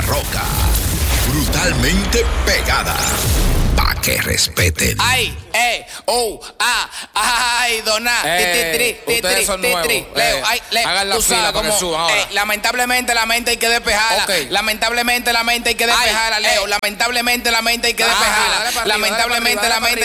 Roca. Brutalmente pegada. Pa' que respeten. Ay, ay, dona. Ustedes son nuevos. Leo, hagan la fila para que suban ahora. Lamentablemente la mente hay que despejarla. Okay. Lamentablemente la mente hay que despejarla, Leo. Lamentablemente la mente hay que despejarla. Lamentablemente la mente